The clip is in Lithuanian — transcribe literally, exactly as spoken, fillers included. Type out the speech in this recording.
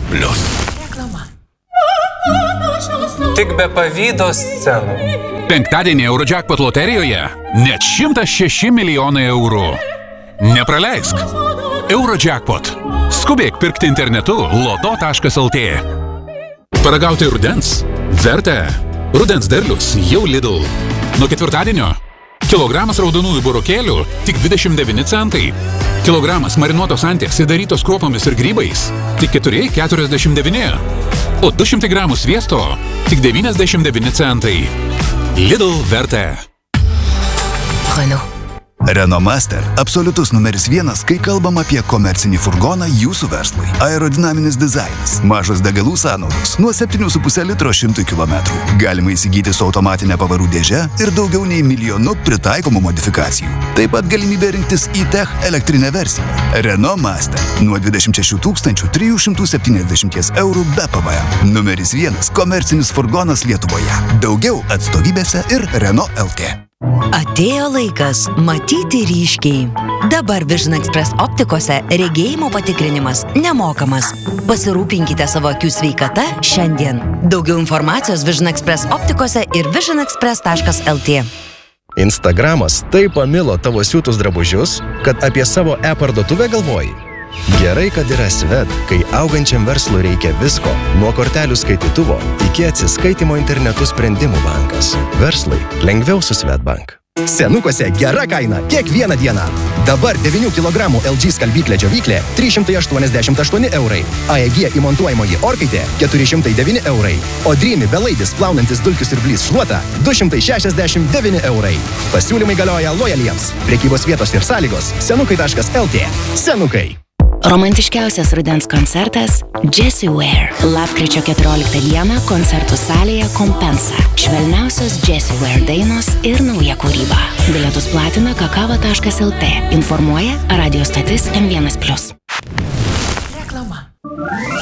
Plius. Reklama. Tik be pavydo scenų. Penktadienį Eurojackpot loterijoje net šimtas šeši milijonai eurų. Nepraleisk. Eurojackpot. Skubėk pirkti internetu loto taškas lt. Paragauti rudens? Verta. Rudens derlius jau Lidl. Nuo ketvirtadienio kilogramas raudonųjų burokėlių tik dvidešimt devyni centai. Kilogramas marinuotos anties įdarytos kruopomis ir grybais tik keturi keturiasdešimt devyni. O du šimtai gramų sviesto tik devyniasdešimt devyni centai. Lidl verta. Renault. Renault Master – absoliutus numeris vienas, kai kalbam apie komercinį furgoną jūsų verslui. Aerodinaminis dizainas, mažos degalų sąnaudos, nuo septynių su puse litro šimtui kilometrų. Galima įsigyti su automatinė pavarų dėže ir daugiau nei milijonu pritaikomų modifikacijų. Taip pat galimybė rinktis e-Tech elektrinę versiją. Renault Master – nuo dvidešimt šešių tūkstančių trijų šimtų septyniasdešimt eurų be P V M. Numeris vienas komercinis furgonas Lietuvoje. Daugiau atstovybėse ir Renault L T. Atėjo laikas matyti ryškiai. Dabar Vision Express optikose regėjimo patikrinimas nemokamas. Pasirūpinkite savo akių sveikata šiandien. Daugiau informacijos Vision Express optikose ir vision express taškas lt. Instagramas taip pamilo tavo siūtus drabužius, kad apie savo e-parduotuvę galvoji. Gerai, kad yra Svet, kai augančiam verslui reikia visko, nuo kortelių skaitytuvo iki atsiskaitimo internetu sprendimų bankas. Verslai lengviau su Svetbank. Senukose gera kaina kiekvieną dieną. Dabar devynių kilogramų L G skalbyklė džiovyklė trys šimtai aštuoniasdešimt aštuoni eurai, A E G įmontuojamoji orkaitė keturi šimtai devyni eurai, o Dreamy belaidis plaunantis dulkių siurblys šluota du šimtai šešiasdešimt devyni eurai. Pasiūlymai galioja lojaliems. Prekybos vietos ir sąlygos senukai taškas lt. Senukai. Romantiškiausias rudens koncertas Jessie Ware. Lapkričio keturioliktą dieną koncertų salėje Kompensa. Švelniausios Jessie Ware dainos ir nauja kūryba. Bilietus platina kakava taškas lt. Informuoja radio stotis M vienas plius. Reklama.